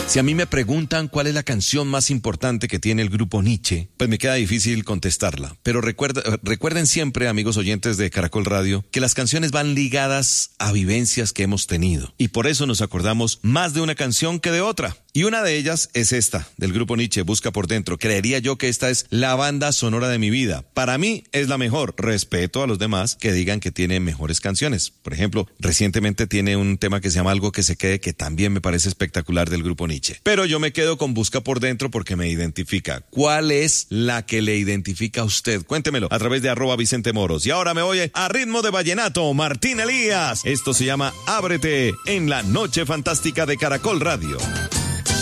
Si a mí me preguntan cuál es la canción más importante que tiene el grupo Nietzsche, pues me queda difícil contestarla. Pero recuerden siempre, amigos oyentes de Caracol Radio, que las canciones van ligadas a vivencias que hemos tenido. Y por eso nos acordamos más de una canción que de otra. Y una de ellas es esta, del grupo Nietzsche, Busca por Dentro. Creería yo que esta es la banda sonora de mi vida. Para mí es la mejor. Respeto a los demás que digan que tiene mejores canciones. Por ejemplo, recientemente tiene un tema que se llama Algo que se quede, que también me parece espectacular, del grupo Nietzsche. Pero yo me quedo con Busca por Dentro porque me identifica. ¿Cuál es la que le identifica a usted? Cuéntemelo a través de @VicenteMoros. Y ahora me voy a ritmo de vallenato, Martín Elías. Esto se llama Ábrete en la Noche Fantástica de Caracol Radio.